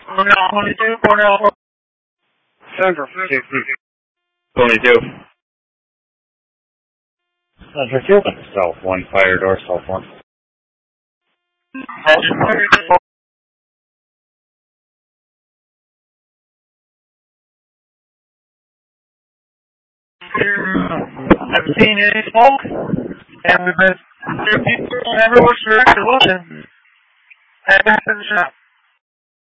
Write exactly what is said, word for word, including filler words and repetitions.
Cornell twenty-two, Cornell Central twenty-two. Central two. South one, fire door, south one. Haven't seen any smoke, and we've been there people everywhere for looking. Haven't been in the shop.